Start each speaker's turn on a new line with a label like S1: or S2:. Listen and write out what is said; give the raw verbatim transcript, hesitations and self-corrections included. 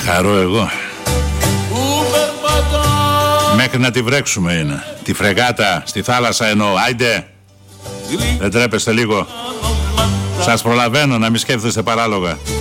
S1: χαρώ εγώ. Μέχρι να τη βρέξουμε είναι. Τη φρεγάτα στη θάλασσα εννοώ. Άιντε. Δεν τρέπεστε λίγο? Σας προλαβαίνω να μην σκέφτεστε παράλογα.